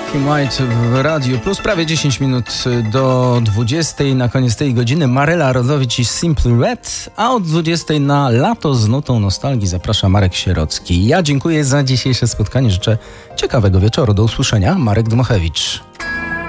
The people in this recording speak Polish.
Kim White w Radiu Plus. Prawie 10 minut do 20. Na koniec tej godziny Maryla Rodowicz i Simply Red, a od 20 na Lato z nutą nostalgii zaprasza Marek Sierocki. Ja dziękuję za dzisiejsze spotkanie. Życzę ciekawego wieczoru. Do usłyszenia. Marek Dmochewicz.